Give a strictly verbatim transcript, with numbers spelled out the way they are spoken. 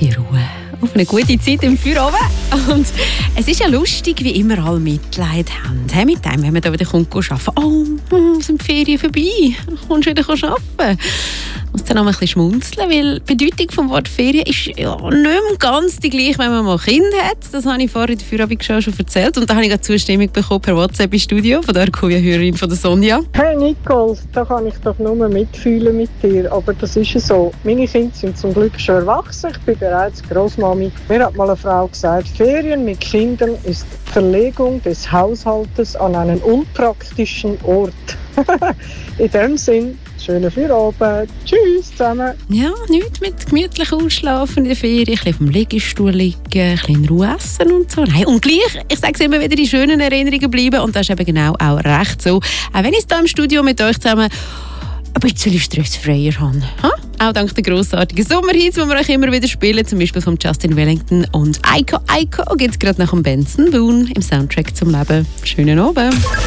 bisschen Ruhe. Auf eine gute Zeit im Feierabend. Und es ist ja lustig, wie immer alle Mitleid haben. Hey, mit dem, wenn man da wieder kommt, arbeiten. Oh, sind die Ferien vorbei. Du kommst wieder arbeiten. Ich muss dann auch ein bisschen schmunzeln, weil die Bedeutung des Wort Ferien ist ja nicht mehr ganz die gleiche, wenn man mal Kinder hat. Das habe ich vorhin in der Feierabendschau schon erzählt. Und da habe ich gerade Zustimmung bekommen per WhatsApp im Studio von der Arkuja-Hörerin von der Sonja. Hey Nicole, da kann ich doch nur mitfühlen mit dir. Aber das ist ja so. Meine Kinder sind zum Glück schon erwachsen. Ich bin bereits Großmami. Mir hat mal eine Frau gesagt, Ferien mit Kindern ist Verlegung des Haushaltes an einen unpraktischen Ort. In dem Sinn, schönen Feierabend. Tschüss zusammen. Ja, nichts mit gemütlich ausschlafen in der Ferien, ein bisschen auf dem Liegestuhl liegen, ein bisschen in Ruhe essen und so. Nein, und gleich, ich sage es immer wieder, die schönen Erinnerungen bleiben. Und das ist eben genau auch recht so. Auch wenn ich es hier im Studio mit euch zusammen ein bisschen stressfreier habe. Ha? Auch dank der grossartigen Sommerhits, die wir euch immer wieder spielen, zum Beispiel von Justin Wellington und Aiko Aiko gibt es gerade nach dem Benson Boone im Soundtrack zum Leben. Schönen Abend.